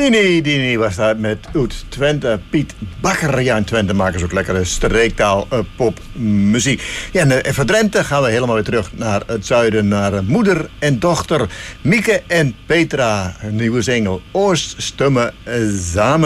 Dini was daar met uit Twente. Piet Bakker. Ja, in Twente maken ze ook lekkere streektaal popmuziek. Ja, en van Drenthe gaan we helemaal weer terug naar het zuiden. Naar moeder en dochter Mieke en Petra. Een nieuwe single. Oost stemmen samen.